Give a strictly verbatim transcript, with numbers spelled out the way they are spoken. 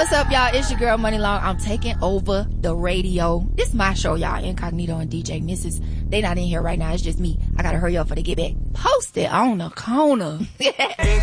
What's up, y'all? It's your girl, Money Long. I'm taking over the radio. This is my show, y'all. Incognito and D J Missus They not in here right now. It's just me. I gotta hurry up for they get back. Post it on the corner.